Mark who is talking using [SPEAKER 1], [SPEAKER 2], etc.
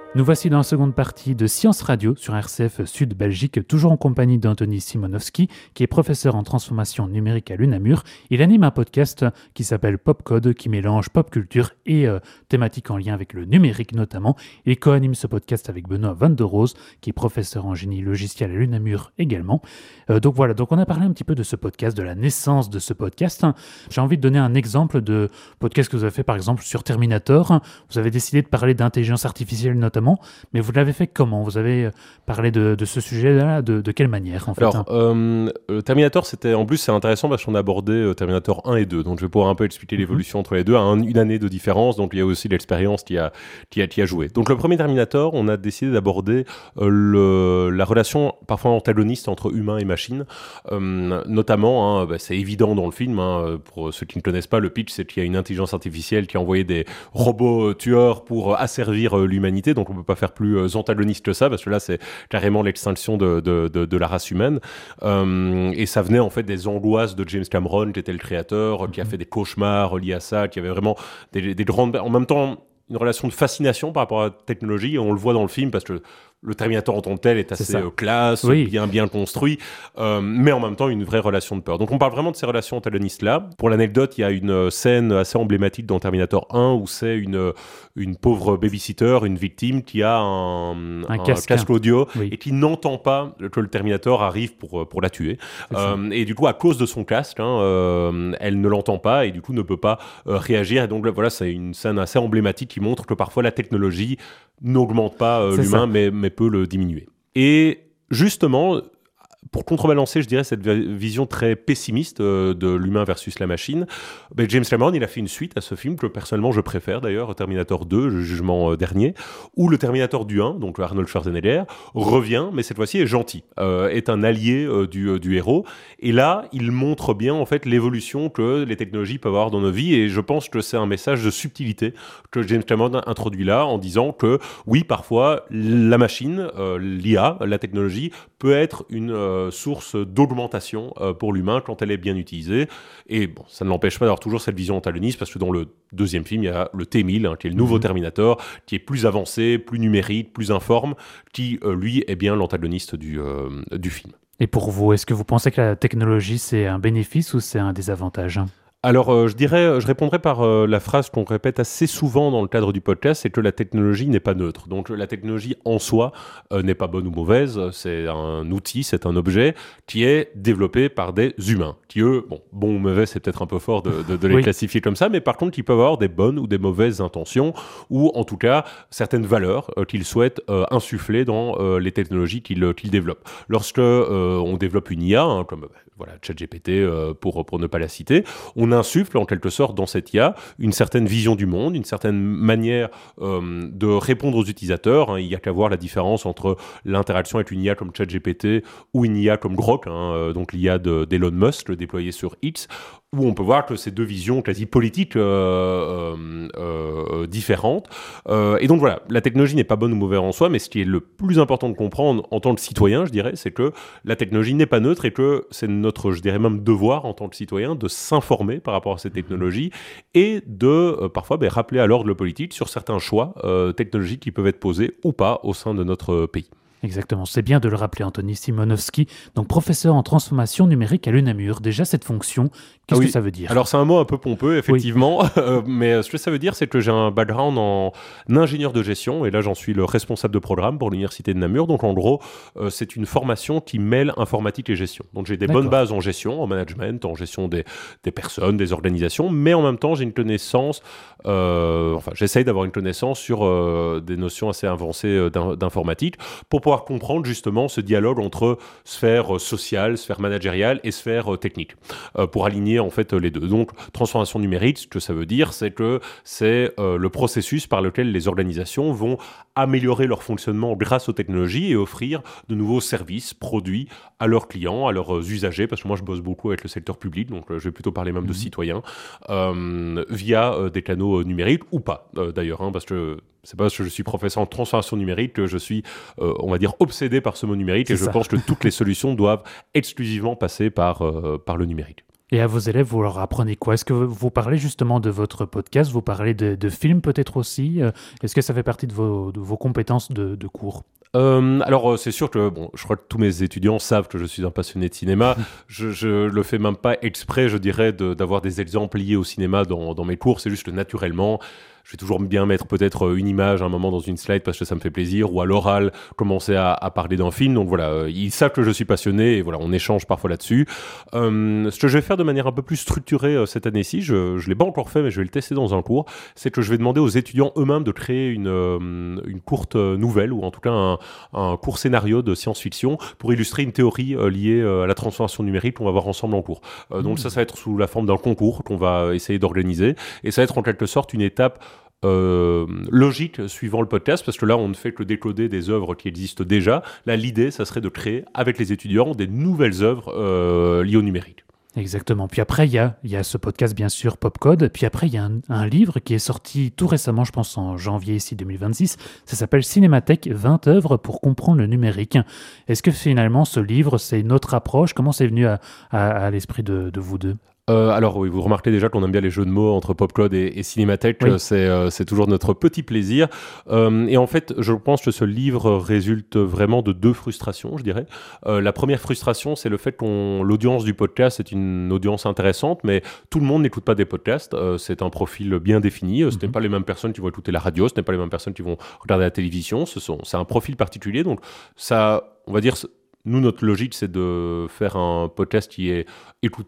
[SPEAKER 1] Nous voici dans la seconde partie de Science Radio sur RCF Sud Belgique, toujours en compagnie d'Anthony Simonowski, qui est professeur en transformation numérique à l'UNAMUR. Il anime un podcast qui s'appelle Popcode, qui mélange pop culture et thématiques en lien avec le numérique notamment. Il co-anime ce podcast avec Benoît Van der Roos, qui est professeur en génie logiciel à l'UNAMUR également. Donc on a parlé un petit peu de ce podcast, de la naissance de ce podcast. J'ai envie de donner un exemple de podcast que vous avez fait par exemple sur Terminator. Vous avez décidé de parler d'intelligence artificielle notamment. Mais vous l'avez fait comment ? Vous avez parlé de ce sujet-là, de quelle manière en fait ?
[SPEAKER 2] Alors, Terminator, c'est intéressant parce qu'on a abordé Terminator 1 et 2, donc je vais pouvoir un peu expliquer l'évolution entre les deux, à une année de différence, donc il y a aussi l'expérience qui a joué. Donc le premier Terminator, on a décidé d'aborder la relation parfois antagoniste entre humain et machine, notamment, c'est évident dans le film, pour ceux qui ne connaissent pas, le pitch, c'est qu'il y a une intelligence artificielle qui a envoyé des robots tueurs pour asservir l'humanité, donc on peut pas faire plus antagoniste que ça, parce que là c'est carrément l'extinction de la race humaine, et ça venait en fait des angoisses de James Cameron, qui était le créateur, qui a fait des cauchemars liés à ça, qui avait vraiment des grandes, en même temps une relation de fascination par rapport à la technologie, et on le voit dans le film parce que le Terminator en tant que tel est assez classe, oui, bien construit, mais en même temps une vraie relation de peur. Donc on parle vraiment de ces relations antagonistes-là. Pour l'anecdote, il y a une scène assez emblématique dans Terminator 1 où c'est une pauvre babysitter, une victime qui a un casque audio, oui, et qui n'entend pas que le Terminator arrive pour la tuer. Et du coup, à cause de son casque, elle ne l'entend pas et du coup ne peut pas réagir. Et donc voilà, c'est une scène assez emblématique qui montre que parfois la technologie n'augmente pas l'humain, mais peut le diminuer. Et justement, pour contrebalancer, je dirais, cette vision très pessimiste de l'humain versus la machine, James Cameron, il a fait une suite à ce film que personnellement je préfère d'ailleurs, Terminator 2, le jugement dernier, où le Terminator du 1, donc Arnold Schwarzenegger, revient, mais cette fois-ci est gentil, est un allié du héros. Et là, il montre bien en fait l'évolution que les technologies peuvent avoir dans nos vies, et je pense que c'est un message de subtilité que James Cameron introduit là, en disant que oui, parfois, la machine, l'IA, la technologie, peut être une source d'augmentation pour l'humain quand elle est bien utilisée. Et bon, ça ne l'empêche pas d'avoir toujours cette vision antagoniste, parce que dans le deuxième film, il y a le T-1000, qui est le nouveau Terminator, qui est plus avancé, plus numérique, plus informe, qui, lui, est bien l'antagoniste du film.
[SPEAKER 1] Et pour vous, est-ce que vous pensez que la technologie, c'est un bénéfice ou c'est un désavantage ?
[SPEAKER 2] Alors, je répondrai par la phrase qu'on répète assez souvent dans le cadre du podcast, c'est que la technologie n'est pas neutre. Donc, la technologie en soi n'est pas bonne ou mauvaise, c'est un outil, c'est un objet qui est développé par des humains, qui eux, bon ou mauvais, c'est peut-être un peu fort de les oui, classifier comme ça, mais par contre, qui peuvent avoir des bonnes ou des mauvaises intentions, ou en tout cas, certaines valeurs qu'ils souhaitent insuffler dans les technologies qu'ils développent. Lorsque on développe une IA, comme ChatGPT pour ne pas la citer, on insuffle en quelque sorte dans cette IA une certaine vision du monde, une certaine manière de répondre aux utilisateurs. Il n'y a qu'à voir la différence entre l'interaction avec une IA comme ChatGPT ou une IA comme Grok, donc l'IA d'Elon Musk, déployée sur X, où on peut voir que ces deux visions quasi politiques différentes. Et donc voilà, la technologie n'est pas bonne ou mauvaise en soi, mais ce qui est le plus important de comprendre en tant que citoyen, je dirais, c'est que la technologie n'est pas neutre et que c'est notre, je dirais même, devoir en tant que citoyen de s'informer par rapport à ces technologies et de parfois rappeler à l'ordre le politique sur certains choix technologiques qui peuvent être posés ou pas au sein de notre pays.
[SPEAKER 1] Exactement, c'est bien de le rappeler, Anthony Simonowski, donc professeur en transformation numérique à l'UNAMUR. Déjà, cette fonction, qu'est-ce que ça veut dire ?
[SPEAKER 2] Alors, c'est un mot un peu pompeux, effectivement, oui. Mais ce que ça veut dire, c'est que j'ai un background en ingénieur de gestion, et là, j'en suis le responsable de programme pour l'Université de Namur. Donc, en gros, c'est une formation qui mêle informatique et gestion. Donc, j'ai des bonnes bases en gestion, en management, en gestion des personnes, des organisations, mais en même temps, j'ai une connaissance, j'essaye d'avoir une connaissance sur des notions assez avancées d'informatique pour pouvoir comprendre justement ce dialogue entre sphère sociale, sphère managériale et sphère technique, pour aligner en fait les deux. Donc, transformation numérique, ce que ça veut dire, c'est que c'est le processus par lequel les organisations vont améliorer leur fonctionnement grâce aux technologies et offrir de nouveaux services, produits à leurs clients, à leurs usagers, parce que moi je bosse beaucoup avec le secteur public, donc je vais plutôt parler même de citoyens, via des canaux numériques ou pas d'ailleurs, parce que c'est pas parce que je suis professeur en transformation numérique que je suis, on va dire, obsédé par ce mot numérique, et je pense que toutes les solutions doivent exclusivement passer par le numérique.
[SPEAKER 1] Et à vos élèves, vous leur apprenez quoi? Est-ce que vous parlez justement de votre podcast? Vous parlez de films peut-être aussi? Est-ce que ça fait partie de vos compétences de cours?
[SPEAKER 2] Alors, c'est sûr que bon, je crois que tous mes étudiants savent que je suis un passionné de cinéma. Je le fais même pas exprès, je dirais, d'avoir des exemples liés au cinéma dans mes cours. C'est juste que naturellement, je vais toujours bien mettre peut-être une image à un moment dans une slide parce que ça me fait plaisir, ou à l'oral commencer à parler d'un film. Donc voilà, ils savent que je suis passionné et voilà, on échange parfois là-dessus. Ce que je vais faire de manière un peu plus structurée cette année-ci, je l'ai pas encore fait, mais je vais le tester dans un cours, c'est que je vais demander aux étudiants eux-mêmes de créer une courte nouvelle, ou en tout cas un court scénario de science-fiction pour illustrer une théorie liée à la transformation numérique qu'on va voir ensemble en cours. Donc ça va être sous la forme d'un concours qu'on va essayer d'organiser, et ça va être en quelque sorte une étape logique suivant le podcast, parce que là on ne fait que décoder des œuvres qui existent déjà. Là l'idée ça serait de créer avec les étudiants des nouvelles œuvres liées au numérique.
[SPEAKER 1] Exactement. Puis après, il y a ce podcast, bien sûr, Popcode. Puis après, il y a un livre qui est sorti tout récemment, je pense en janvier ici 2026. Ça s'appelle Cinémathèque, 20 œuvres pour comprendre le numérique. Est-ce que finalement, ce livre, c'est une autre approche? Comment c'est venu à l'esprit de vous deux?
[SPEAKER 2] Alors oui, vous remarquez déjà qu'on aime bien les jeux de mots entre Popcode et Cinémathèque,
[SPEAKER 1] Oui.
[SPEAKER 2] c'est toujours notre petit plaisir. Et en fait, je pense que ce livre résulte vraiment de deux frustrations, je dirais. La première frustration, c'est le fait que l'audience du podcast est une audience intéressante, mais tout le monde n'écoute pas des podcasts. C'est un profil bien défini. Ce n'est pas les mêmes personnes qui vont écouter la radio, ce n'est pas les mêmêmes personnes qui vont regarder la télévision. C'est un profil particulier, donc ça, on va dire. Nous, notre logique, c'est de faire un podcast qui est écouté